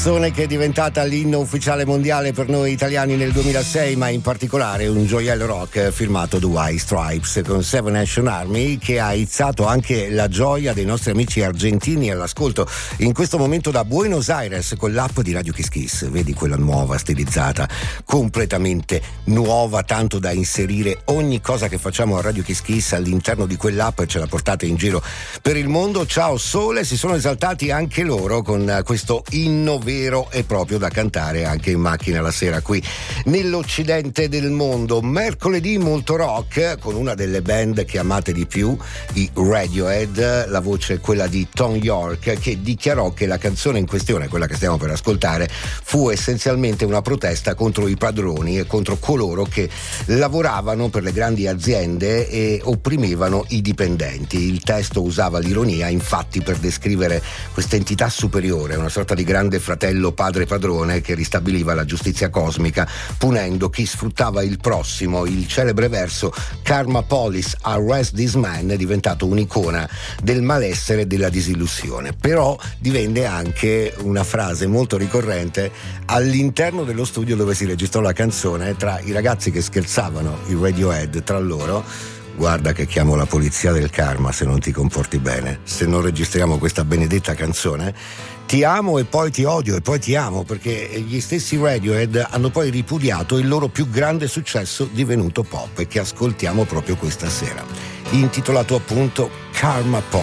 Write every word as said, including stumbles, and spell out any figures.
Che è diventata l'inno ufficiale mondiale per noi italiani nel duemilasei, ma in particolare un gioiello rock firmato The White Stripes con Seven Nation Army, che ha izzato anche la gioia dei nostri amici argentini all'ascolto in questo momento da Buenos Aires con l'app di Radio Kiss Kiss. Vedi quella nuova, stilizzata, completamente nuova, tanto da inserire ogni cosa che facciamo a Radio Kiss Kiss all'interno di quell'app e ce la portate in giro per il mondo. Ciao Sole, si sono esaltati anche loro con questo inno vero e proprio da cantare anche in macchina la sera qui nell'occidente del mondo. Mercoledì molto rock con una delle band che amate di più, i Radiohead. La voce è quella di Tom York, che dichiarò che la canzone in questione, quella che stiamo per ascoltare, fu essenzialmente una protesta contro i padroni e contro coloro che lavoravano per le grandi aziende e opprimevano i dipendenti. Il testo usava l'ironia infatti per descrivere questa entità superiore, una sorta di grande fratello padre padrone che ristabiliva la giustizia cosmica punendo chi sfruttava il prossimo. Il celebre verso Karma Police Arrest This Man è diventato un'icona del malessere e della disillusione, però divenne anche una frase molto ricorrente all'interno dello studio dove si registrò la canzone, tra i ragazzi che scherzavano, i Radiohead, tra loro: guarda che chiamo la polizia del karma se non ti comporti bene, se non registriamo questa benedetta canzone. Ti amo e poi ti odio e poi ti amo, perché gli stessi Radiohead hanno poi ripudiato il loro più grande successo divenuto pop e che ascoltiamo proprio questa sera, intitolato appunto Karma Police.